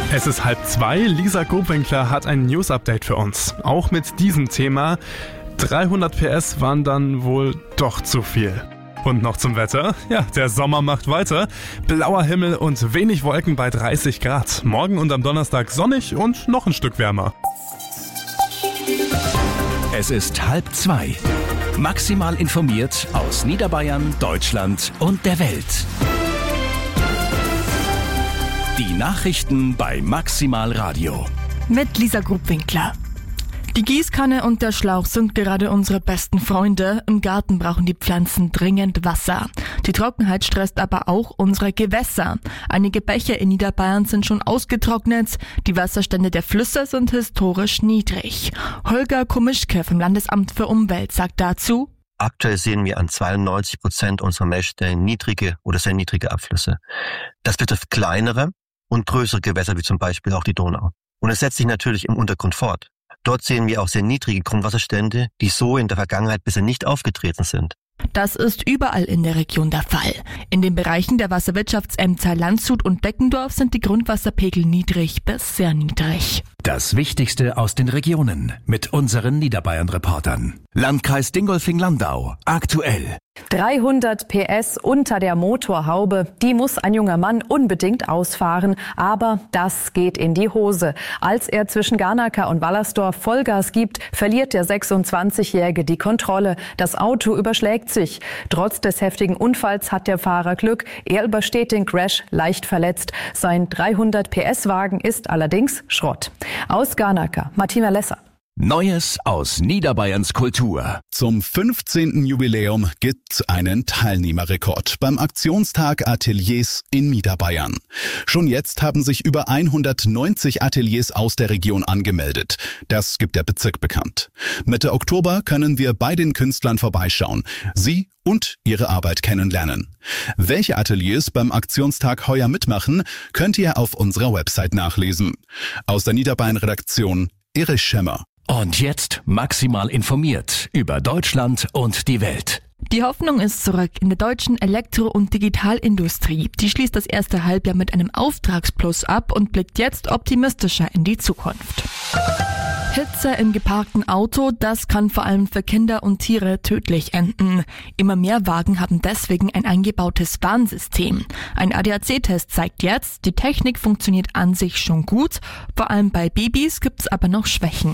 Es ist 1:30. Lisa Grubwinkler hat ein News-Update für uns. Auch mit diesem Thema. 300 PS waren dann wohl doch zu viel. Und noch zum Wetter. Ja, der Sommer macht weiter. Blauer Himmel und wenig Wolken bei 30 Grad. Morgen und am Donnerstag sonnig und noch ein Stück wärmer. Es ist 1:30. Maximal informiert aus Niederbayern, Deutschland und der Welt. Die Nachrichten bei Maximal Radio. Mit Lisa Grubwinkler. Die Gießkanne und der Schlauch sind gerade unsere besten Freunde. Im Garten brauchen die Pflanzen dringend Wasser. Die Trockenheit stresst aber auch unsere Gewässer. Einige Bäche in Niederbayern sind schon ausgetrocknet. Die Wasserstände der Flüsse sind historisch niedrig. Holger Komischke vom Landesamt für Umwelt sagt dazu: Aktuell sehen wir an 92% unserer Mächte niedrige oder sehr niedrige Abflüsse. Das betrifft kleinere und größere Gewässer, wie zum Beispiel auch die Donau. Und es setzt sich natürlich im Untergrund fort. Dort sehen wir auch sehr niedrige Grundwasserstände, die so in der Vergangenheit bisher nicht aufgetreten sind. Das ist überall in der Region der Fall. In den Bereichen der Wasserwirtschaftsämter Landshut und Deckendorf sind die Grundwasserpegel niedrig bis sehr niedrig. Das Wichtigste aus den Regionen mit unseren Niederbayern-Reportern. Landkreis Dingolfing-Landau. Aktuell. 300 PS unter der Motorhaube, die muss ein junger Mann unbedingt ausfahren, aber das geht in die Hose. Als er zwischen Garnacker und Wallersdorf Vollgas gibt, verliert der 26-Jährige die Kontrolle. Das Auto überschlägt sich. Trotz des heftigen Unfalls hat der Fahrer Glück. Er übersteht den Crash leicht verletzt. Sein 300 PS-Wagen ist allerdings Schrott. Aus Garnacker, Martina Lesser. Neues aus Niederbayerns Kultur. Zum 15. Jubiläum gibt's einen Teilnehmerrekord beim Aktionstag Ateliers in Niederbayern. Schon jetzt haben sich über 190 Ateliers aus der Region angemeldet. Das gibt der Bezirk bekannt. Mitte Oktober können wir bei den Künstlern vorbeischauen, sie und ihre Arbeit kennenlernen. Welche Ateliers beim Aktionstag heuer mitmachen, könnt ihr auf unserer Website nachlesen. Aus der Niederbayern-Redaktion Erich Schemmer. Und jetzt maximal informiert über Deutschland und die Welt. Die Hoffnung ist zurück in der deutschen Elektro- und Digitalindustrie. Die schließt das erste Halbjahr mit einem Auftragsplus ab und blickt jetzt optimistischer in die Zukunft. Hitze im geparkten Auto, das kann vor allem für Kinder und Tiere tödlich enden. Immer mehr Wagen haben deswegen ein eingebautes Warnsystem. Ein ADAC-Test zeigt jetzt, die Technik funktioniert an sich schon gut. Vor allem bei Babys gibt's aber noch Schwächen.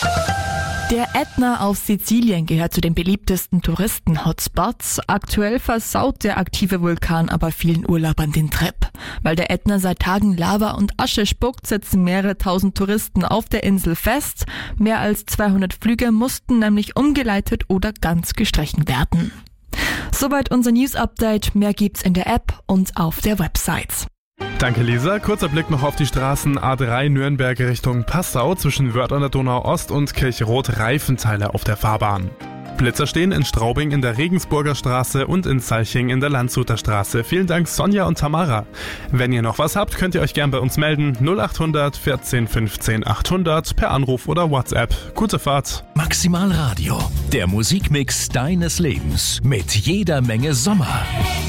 Der Ätna auf Sizilien gehört zu den beliebtesten Touristen-Hotspots. Aktuell versaut der aktive Vulkan aber vielen Urlaubern den Trip. Weil der Ätna seit Tagen Lava und Asche spuckt, sitzen mehrere tausend Touristen auf der Insel fest. Mehr als 200 Flüge mussten nämlich umgeleitet oder ganz gestrichen werden. Soweit unser News-Update. Mehr gibt's in der App und auf der Website. Danke, Lisa. Kurzer Blick noch auf die Straßen A3 Nürnberg Richtung Passau. Zwischen Wörth an der Donau Ost und Kirchroth Reifenteile auf der Fahrbahn. Blitzer stehen in Straubing in der Regensburger Straße und in Salching in der Landshuter Straße. Vielen Dank Sonja und Tamara. Wenn ihr noch was habt, könnt ihr euch gern bei uns melden. 0800 14 15 800 per Anruf oder WhatsApp. Gute Fahrt. Maximal Radio. Der Musikmix deines Lebens. Mit jeder Menge Sommer.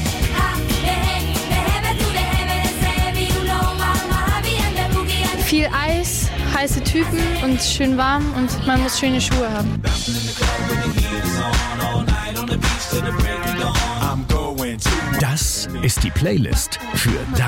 Viel Eis, heiße Typen und schön warm und man muss schöne Schuhe haben. Das ist die Playlist für